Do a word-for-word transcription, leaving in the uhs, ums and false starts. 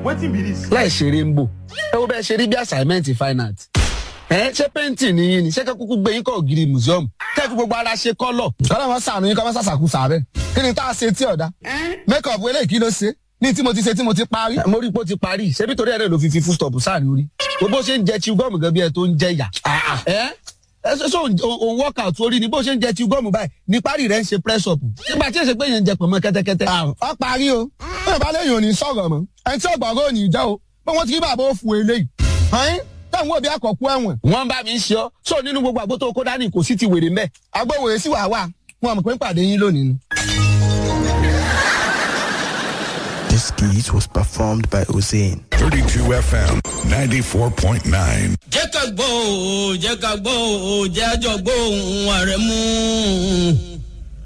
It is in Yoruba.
wetin be this. láì ṣeré ń bò ẹ wo bẹ́ẹ̀ ṣe rí bí assignment fine art ẹ ṣé painting ni yín ni ṣé kẹ́kúkú gbé yín kọ́ ògiri museum kẹ́kú gbogbo ara ṣe kọ́lọ̀. kọ́lá wọn sàánú yín kọ́ wọn sàṣàkú sàárẹ̀ kí ni tá a ṣe tí ọ̀dà make up eléyìí kí ló ṣe ní tí mo ti ṣe tí mo ti parí. mo rí i pé ó ti parí ṣebí torí ẹ̀rẹ́ ló fi fi full stop sáàrin orí bó ṣe ń jẹ chew gum gan bí ẹ tó ń jẹ yà. ẹ ẹ ṣe òun workout orí ni bó ṣe ń jẹ chew gum báyìí ní parí rẹ̀ ń ṣe press up nígbà tí èsè pé yẹn ń jẹ pọ̀ mọ́ kẹ́tẹ́kẹ́tẹ́. ọ parí o bẹ́ẹ̀ bá lẹ́yìn òní sọ̀rọ̀ mọ́ ẹni tí ọgbọ̀ngàn òní jẹ́ o pé wọ́n ti rí bàbá òfu eléyìí táwọn òbí àkọ́kú ẹ̀wọ̀n. wọ́n bá mi ń ṣe ọ́ sọ nínú gbogbo àgbo tó kó dání kò sí ti wèrè mẹ́. agbóhùn èsì wà wà wọn mọ̀ pé ń pàdé yín lónìí ni. This skit was performed by Hussein. thirty-two F M ninety-four point nine. jẹ́ ká gbọ́ òó jẹ́ ká gbọ́ òó jẹ́ àjọ gbọ́ òun ààrẹ mú.